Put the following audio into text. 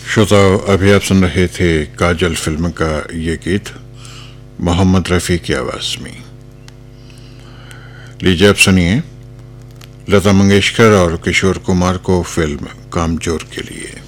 श्रोताओं, अभी आप सुन रहे थे काजल फिल्म का ये गीत मोहम्मद रफ़ी की आवाज में। लीजिए अब सुनिए लता मंगेशकर और किशोर कुमार को फिल्म कामचोर के लिए।